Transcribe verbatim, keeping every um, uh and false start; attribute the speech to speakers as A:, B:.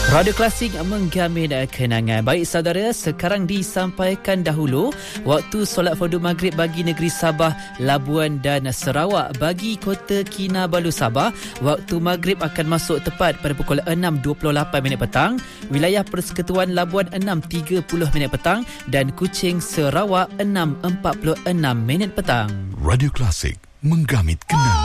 A: Radio Klasik menggamin kenangan. Baik saudara, sekarang disampaikan dahulu waktu solat fardu maghrib bagi negeri Sabah, Labuan dan Sarawak. Bagi Kota Kinabalu Sabah, waktu maghrib akan masuk tepat pada pukul enam dua puluh lapan minit petang. Wilayah Persekutuan Labuan enam tiga puluh minit petang dan Kuching Sarawak enam empat puluh enam minit petang.
B: Radio Klasik menggamit kenangan.